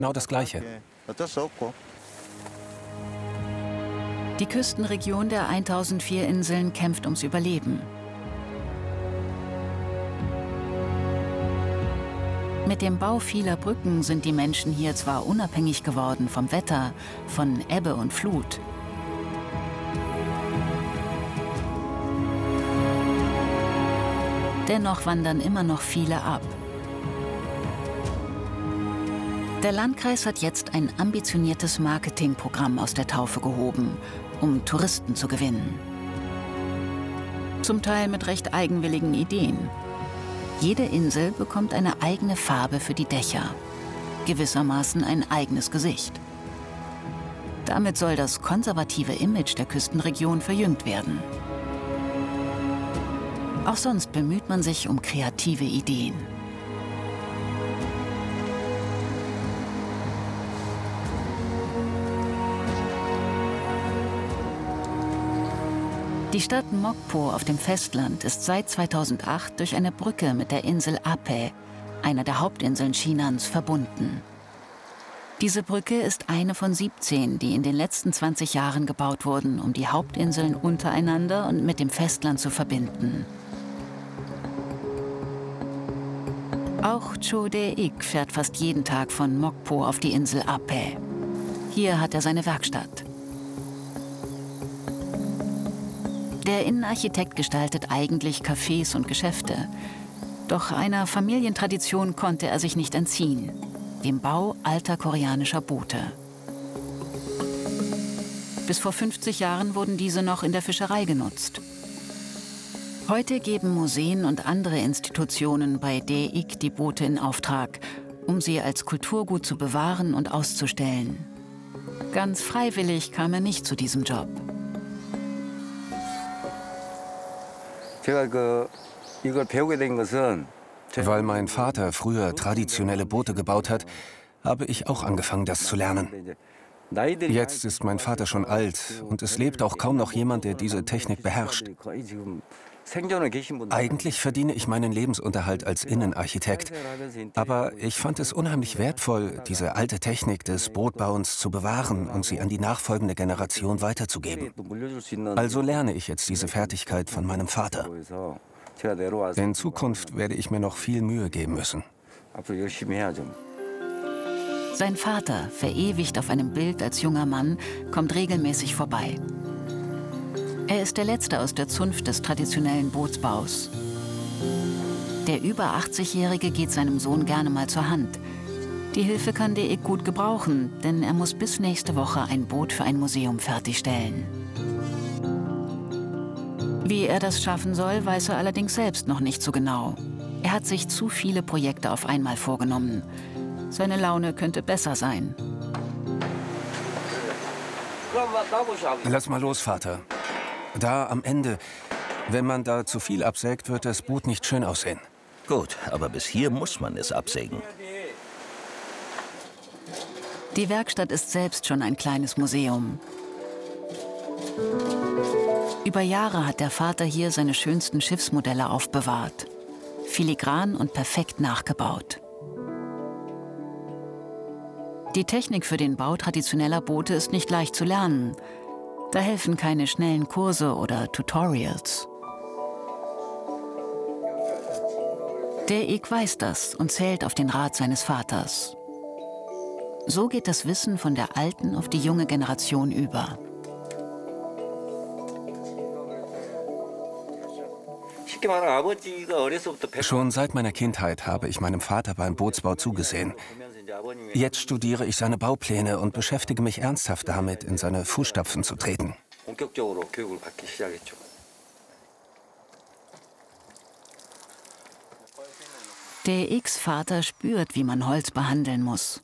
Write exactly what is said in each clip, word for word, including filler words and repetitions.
Genau das Gleiche. Die Küstenregion der tausendvier Inseln kämpft ums Überleben. Mit dem Bau vieler Brücken sind die Menschen hier zwar unabhängig geworden vom Wetter, von Ebbe und Flut. Dennoch wandern immer noch viele ab. Der Landkreis hat jetzt ein ambitioniertes Marketingprogramm aus der Taufe gehoben, um Touristen zu gewinnen. Zum Teil mit recht eigenwilligen Ideen. Jede Insel bekommt eine eigene Farbe für die Dächer, gewissermaßen ein eigenes Gesicht. Damit soll das konservative Image der Küstenregion verjüngt werden. Auch sonst bemüht man sich um kreative Ideen. Die Stadt Mokpo auf dem Festland ist seit zweitausendacht durch eine Brücke mit der Insel Apeh, einer der Hauptinseln Chinas, verbunden. Diese Brücke ist eine von siebzehn, die in den letzten zwanzig Jahren gebaut wurden, um die Hauptinseln untereinander und mit dem Festland zu verbinden. Auch Cho Dae-ik fährt fast jeden Tag von Mokpo auf die Insel Apeh. Hier hat er seine Werkstatt. Der Innenarchitekt gestaltet eigentlich Cafés und Geschäfte. Doch einer Familientradition konnte er sich nicht entziehen: dem Bau alter koreanischer Boote. Bis vor fünfzig Jahren wurden diese noch in der Fischerei genutzt. Heute geben Museen und andere Institutionen bei Dae-ik die Boote in Auftrag, um sie als Kulturgut zu bewahren und auszustellen. Ganz freiwillig kam er nicht zu diesem Job. Weil mein Vater früher traditionelle Boote gebaut hat, habe ich auch angefangen, das zu lernen. Jetzt ist mein Vater schon alt und es lebt auch kaum noch jemand, der diese Technik beherrscht. Eigentlich verdiene ich meinen Lebensunterhalt als Innenarchitekt, aber ich fand es unheimlich wertvoll, diese alte Technik des Bootbauens zu bewahren und sie an die nachfolgende Generation weiterzugeben. Also lerne ich jetzt diese Fertigkeit von meinem Vater. In Zukunft werde ich mir noch viel Mühe geben müssen. Sein Vater, verewigt auf einem Bild als junger Mann, kommt regelmäßig vorbei. Er ist der Letzte aus der Zunft des traditionellen Bootsbaus. Der über achtzigjährige geht seinem Sohn gerne mal zur Hand. Die Hilfe kann Dae-ik gut gebrauchen, denn er muss bis nächste Woche ein Boot für ein Museum fertigstellen. Wie er das schaffen soll, weiß er allerdings selbst noch nicht so genau. Er hat sich zu viele Projekte auf einmal vorgenommen. Seine Laune könnte besser sein. Lass mal los, Vater. Da am Ende, wenn man da zu viel absägt, wird das Boot nicht schön aussehen. Gut, aber bis hier muss man es absägen. Die Werkstatt ist selbst schon ein kleines Museum. Über Jahre hat der Vater hier seine schönsten Schiffsmodelle aufbewahrt. Filigran und perfekt nachgebaut. Die Technik für den Bau traditioneller Boote ist nicht leicht zu lernen. Da helfen keine schnellen Kurse oder Tutorials. Dae-ik weiß das und zählt auf den Rat seines Vaters. So geht das Wissen von der alten auf die junge Generation über. Schon seit meiner Kindheit habe ich meinem Vater beim Bootsbau zugesehen. Jetzt studiere ich seine Baupläne und beschäftige mich ernsthaft damit, in seine Fußstapfen zu treten. Dae-iks Vater spürt, wie man Holz behandeln muss.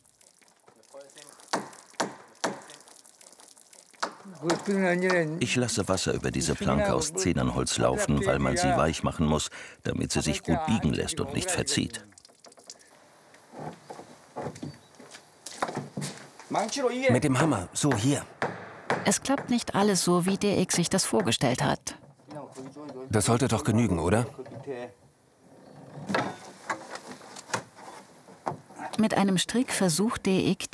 Ich lasse Wasser über diese Planke aus Zedernholz laufen, weil man sie weich machen muss, damit sie sich gut biegen lässt und nicht verzieht. Mit dem Hammer, so hier. Es klappt nicht alles so, wie Dae-ik sich das vorgestellt hat. Das sollte doch genügen, oder? Mit einem Strick versucht Dae-ik,